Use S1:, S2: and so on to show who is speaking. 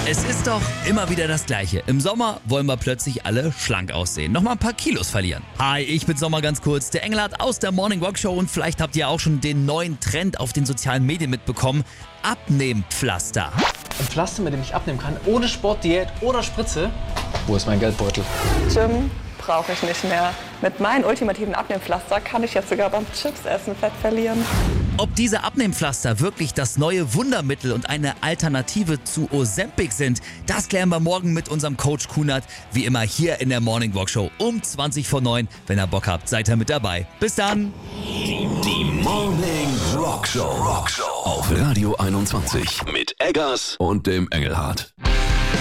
S1: Es ist doch immer wieder das Gleiche. Im Sommer wollen wir plötzlich alle schlank aussehen. Nochmal ein paar Kilos verlieren. Hi, ich bin Sommer ganz kurz. Der Engelhardt aus der Morning Walk Show und vielleicht habt ihr auch schon den neuen Trend auf den sozialen Medien mitbekommen. Abnehmpflaster.
S2: Ein Pflaster, mit dem ich abnehmen kann, ohne Sportdiät oder Spritze. Wo ist mein Geldbeutel?
S3: Gym brauche ich nicht mehr. Mit meinen ultimativen Abnehmpflaster kann ich jetzt sogar beim Chipsessen Fett verlieren.
S1: Ob diese Abnehmpflaster wirklich das neue Wundermittel und eine Alternative zu Ozempic sind, das klären wir morgen mit unserem Coach Kunert. Wie immer hier in der Morning Walk Show um 20:09. Wenn ihr Bock habt, seid ihr mit dabei. Bis dann!
S4: Die Morning Rock Show auf Radio 21 mit Eggers und dem Engelhardt.